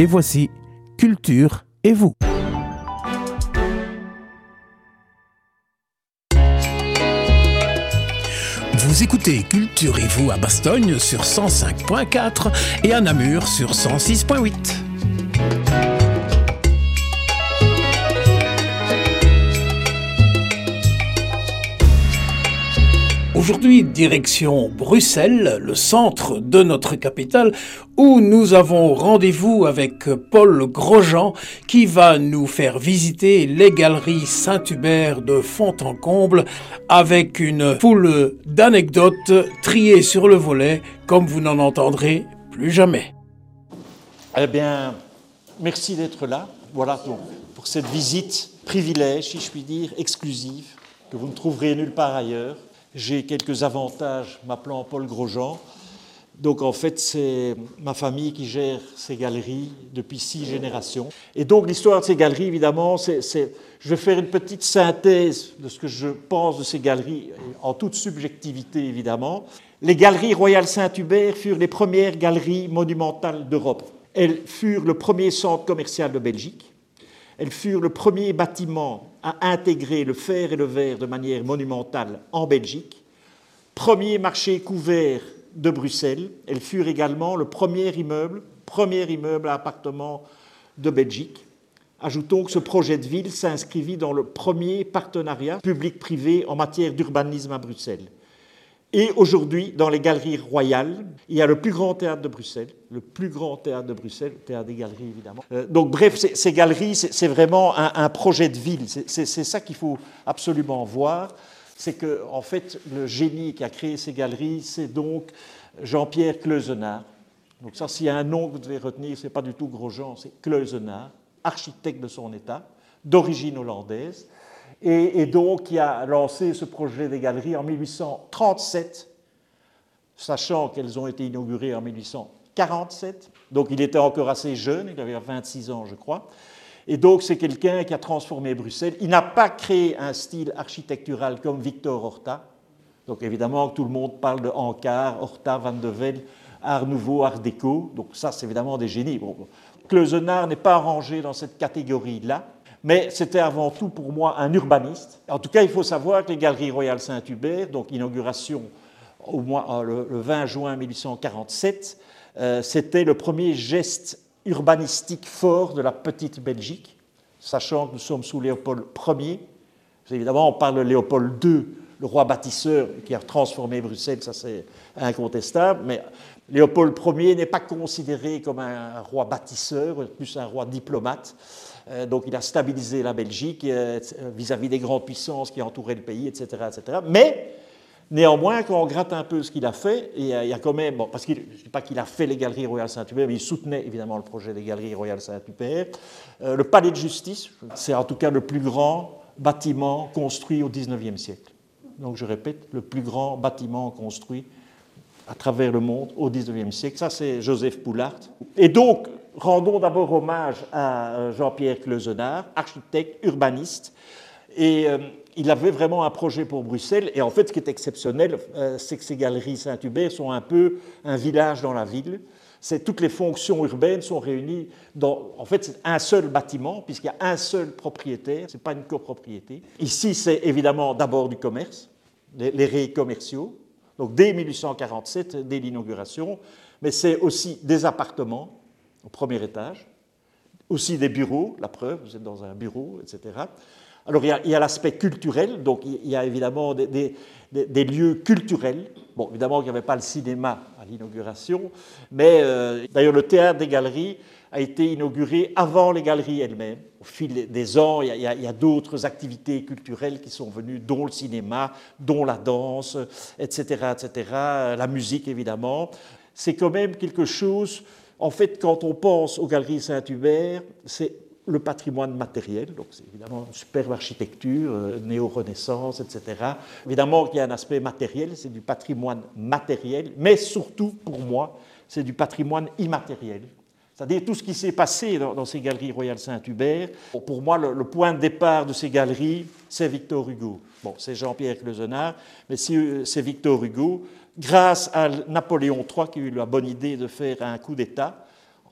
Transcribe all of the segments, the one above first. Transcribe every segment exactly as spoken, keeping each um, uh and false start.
Et voici Culture et vous. Vous écoutez Culture et vous à Bastogne sur cent cinq point quatre et à Namur sur cent six point huit. Aujourd'hui, direction Bruxelles, le centre de notre capitale, où nous avons rendez-vous avec Paul Grosjean, qui va nous faire visiter les galeries Saint-Hubert de fond en comble, avec une foule d'anecdotes triées sur le volet, comme vous n'en entendrez plus jamais. Eh bien, merci d'être là. Voilà donc pour cette visite privilège, si je puis dire, exclusive, que vous ne trouverez nulle part ailleurs. J'ai quelques avantages m'appelant Paul Grosjean. Donc en fait, c'est ma famille qui gère ces galeries depuis six générations. Et donc l'histoire de ces galeries, évidemment, c'est, c'est, je vais faire une petite synthèse de ce que je pense de ces galeries, en toute subjectivité évidemment. Les galeries Royal Saint-Hubert furent les premières galeries monumentales d'Europe. Elles furent le premier centre commercial de Belgique. Elles furent le premier bâtiment à intégrer le fer et le verre de manière monumentale en Belgique. Premier marché couvert de Bruxelles. Elles furent également le premier immeuble, premier immeuble à appartements de Belgique. Ajoutons que ce projet de ville s'inscrivit dans le premier partenariat public-privé en matière d'urbanisme à Bruxelles. Et aujourd'hui, dans les galeries royales, il y a le plus grand théâtre de Bruxelles, le plus grand théâtre de Bruxelles, le théâtre des galeries évidemment. Euh, donc bref, ces, ces galeries, c'est, c'est vraiment un, un projet de ville. C'est, c'est, c'est ça qu'il faut absolument voir. C'est que, en fait, le génie qui a créé ces galeries, c'est donc Jean-Pierre Cleuzenard. Donc ça, s'il y a un nom que vous devez retenir, c'est pas du tout Grosjean, c'est Cleuzenard, architecte de son état, d'origine hollandaise. Et, et donc, il a lancé ce projet des galeries en dix-huit cent trente-sept, sachant qu'elles ont été inaugurées en dix-huit cent quarante-sept. Donc, il était encore assez jeune, il avait vingt-six ans, je crois. Et donc, c'est quelqu'un qui a transformé Bruxelles. Il n'a pas créé un style architectural comme Victor Horta. Donc, évidemment, tout le monde parle de Ankar, Horta, Van de Velde, Art Nouveau, Art Déco. Donc, ça, c'est évidemment des génies. Bon, Cleuzenard n'est pas rangé dans cette catégorie-là. Mais c'était avant tout pour moi un urbaniste. En tout cas, il faut savoir que les Galeries Royales Saint-Hubert, donc inauguration au mois, le, le vingt juin dix-huit cent quarante-sept, euh, c'était le premier geste urbanistique fort de la petite Belgique, sachant que nous sommes sous Léopold Ier. Évidemment, on parle de Léopold deux, le roi bâtisseur qui a transformé Bruxelles, ça c'est incontestable, mais Léopold Ier n'est pas considéré comme un roi bâtisseur, plus un roi diplomate. Donc il a stabilisé la Belgique vis-à-vis des grandes puissances qui entouraient le pays, et cetera, et cetera. Mais néanmoins, quand on gratte un peu ce qu'il a fait, il y a, il y a quand même, bon, parce que je ne dis pas qu'il a fait les Galeries Royales Saint-Hubert, mais il soutenait évidemment le projet des Galeries Royales Saint-Hubert. Euh, le Palais de Justice, c'est en tout cas le plus grand bâtiment construit au dix-neuvième siècle. Donc je répète, le plus grand bâtiment construit à travers le monde au dix-neuvième siècle. Ça, c'est Joseph Poulart. Et donc, rendons d'abord hommage à Jean-Pierre Cleuzenard, architecte, urbaniste. Et euh, il avait vraiment un projet pour Bruxelles. Et en fait, ce qui est exceptionnel, euh, c'est que ces galeries Saint-Hubert sont un peu un village dans la ville. C'est, toutes les fonctions urbaines sont réunies dans, en fait, c'est un seul bâtiment, puisqu'il y a un seul propriétaire, ce n'est pas une copropriété. Ici, c'est évidemment d'abord du commerce, les, les rayons commerciaux, donc dès dix-huit cent quarante-sept, dès l'inauguration, mais c'est aussi des appartements au premier étage, aussi des bureaux, la preuve, vous êtes dans un bureau, et cetera. Alors, il y a, il y a l'aspect culturel, donc il y a évidemment des, des, des, des lieux culturels. Bon, évidemment, il n'y avait pas le cinéma à l'inauguration, mais euh, d'ailleurs, le théâtre des galeries a été inauguré avant les galeries elles-mêmes. Au fil des ans, il y a, il y a d'autres activités culturelles qui sont venues, dont le cinéma, dont la danse, et cetera, et cetera, la musique, évidemment. C'est quand même quelque chose, en fait, quand on pense aux Galeries Saint-Hubert, c'est le patrimoine matériel, donc c'est évidemment une superbe architecture, euh, néo-renaissance, et cetera. Évidemment qu'il y a un aspect matériel, c'est du patrimoine matériel, mais surtout, pour moi, c'est du patrimoine immatériel. C'est-à-dire tout ce qui s'est passé dans, dans ces Galeries Royales Saint-Hubert. Bon, pour moi, le, le point de départ de ces galeries, c'est Victor Hugo. Bon, c'est Jean-Pierre Cleuzenard, mais c'est Victor Hugo. Grâce à Napoléon trois, qui a eu la bonne idée de faire un coup d'État,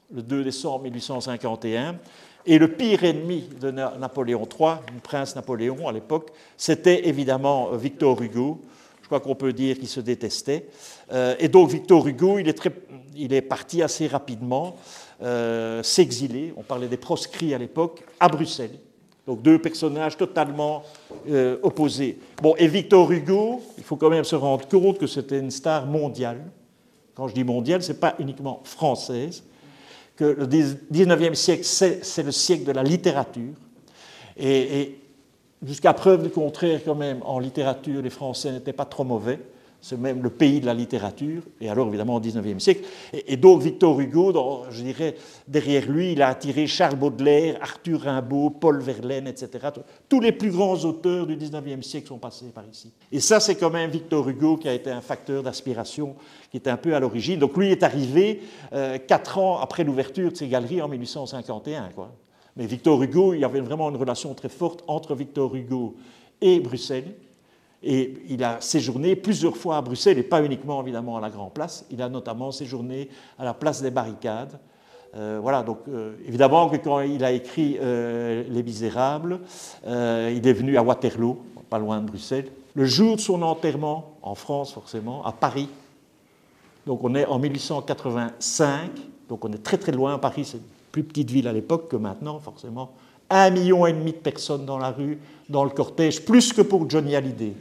le deux décembre mille huit cent cinquante et un. Et le pire ennemi de Napoléon trois, le prince Napoléon à l'époque, c'était évidemment Victor Hugo. Je crois qu'on peut dire qu'il se détestait. Et donc Victor Hugo, il est, très, il est parti assez rapidement euh, s'exiler. On parlait des proscrits à l'époque, à Bruxelles. Donc deux personnages totalement euh, opposés. Bon, et Victor Hugo, il faut quand même se rendre compte que c'était une star mondiale. Quand je dis mondiale, ce n'est pas uniquement française. Que le dix-neuvième siècle, c'est le siècle de la littérature. Et, et jusqu'à preuve du contraire, quand même, en littérature, les Français n'étaient pas trop mauvais. C'est même le pays de la littérature, et alors évidemment au dix-neuvième siècle. Et, et donc Victor Hugo, dans, je dirais, derrière lui, il a attiré Charles Baudelaire, Arthur Rimbaud, Paul Verlaine, et cetera. Tous les plus grands auteurs du dix-neuvième siècle sont passés par ici. Et ça, c'est quand même Victor Hugo qui a été un facteur d'aspiration, qui était un peu à l'origine. Donc lui est arrivé euh, quatre ans après l'ouverture de ces galeries en mille huit cent cinquante et un, quoi. Mais Victor Hugo, il y avait vraiment une relation très forte entre Victor Hugo et Bruxelles. Et il a séjourné plusieurs fois à Bruxelles, et pas uniquement évidemment à la Grand Place. Il a notamment séjourné à la place des Barricades. Euh, voilà, donc euh, évidemment que quand il a écrit euh, Les Misérables, euh, il est venu à Waterloo, pas loin de Bruxelles. Le jour de son enterrement, en France forcément, à Paris. Donc on est en mille huit cent quatre-vingt-cinq, donc on est très très loin. Paris, c'est une plus petite ville à l'époque que maintenant, forcément. Un million et demi de personnes dans la rue, dans le cortège, plus que pour Johnny Hallyday.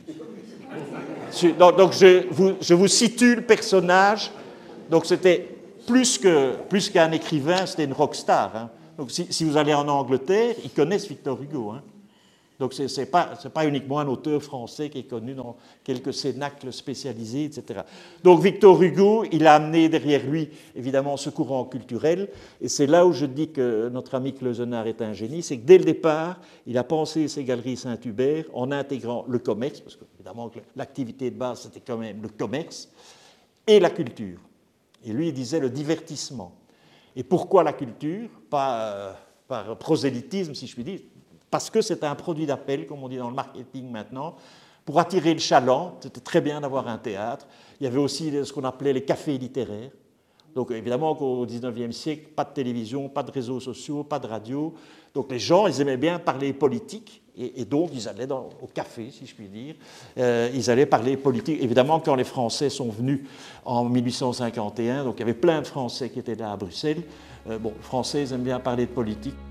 Donc je vous, je vous situe le personnage. Donc c'était plus que, plus qu'un écrivain, c'était une rockstar. Hein. Donc si, si vous allez en Angleterre, ils connaissent Victor Hugo. Hein. Donc ce n'est pas, c'est pas uniquement un auteur français qui est connu dans quelques cénacles spécialisés, et cetera. Donc Victor Hugo, il a amené derrière lui, évidemment, ce courant culturel. Et c'est là où je dis que notre ami Cleusenard est un génie, c'est que dès le départ, il a pensé ces galeries Saint-Hubert en intégrant le commerce, parce que évidemment l'activité de base, c'était quand même le commerce, et la culture. Et lui, il disait le divertissement. Et pourquoi la culture? Pas euh, par prosélytisme, si je puis dire, parce que c'est un produit d'appel, comme on dit dans le marketing maintenant, pour attirer le chaland. C'était très bien d'avoir un théâtre. Il y avait aussi ce qu'on appelait les cafés littéraires. Donc évidemment qu'au dix-neuvième siècle, pas de télévision, pas de réseaux sociaux, pas de radio. Donc les gens, ils aimaient bien parler politique, et, et donc ils allaient dans, au café, si je puis dire. Euh, ils allaient parler politique. Évidemment, quand les Français sont venus en mille huit cent cinquante et un, donc il y avait plein de Français qui étaient là à Bruxelles. Euh, bon, les Français, ils aiment bien parler de politique.